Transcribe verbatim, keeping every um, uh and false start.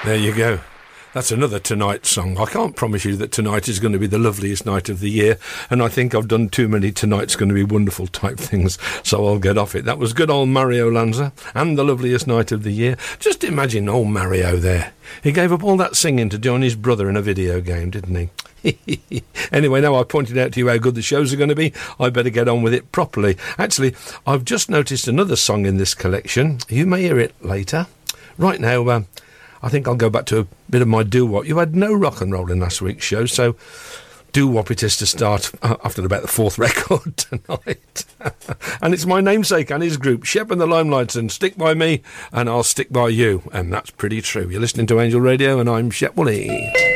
There you go. That's another Tonight song. I can't promise you that tonight is going to be the loveliest night of the year, and I think I've done too many Tonight's going to be wonderful type things, so I'll get off it. That was good old Mario Lanza, and the loveliest night of the year. Just imagine old Mario there. He gave up all that singing to join his brother in a video game, didn't he? Anyway, now I've pointed out to you how good the shows are going to be, I better get on with it properly. Actually, I've just noticed another song in this collection. You may hear it later. Right now, um, I think I'll go back to a bit of my doo-wop. You had no rock and roll in last week's show, so doo-wop it is to start uh, after about the fourth record tonight. And it's my namesake and his group, Shep and the Limelights, and Stick By Me and I'll Stick By You. And that's pretty true. You're listening to Angel Radio and I'm Shep Woolley.